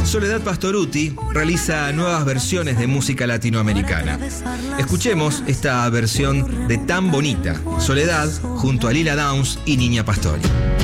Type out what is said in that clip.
Soledad Pastorutti realiza nuevas versiones de música latinoamericana. Escuchemos esta versión de Tan Bonita, Soledad junto a Lila Downs y Niña Pastori.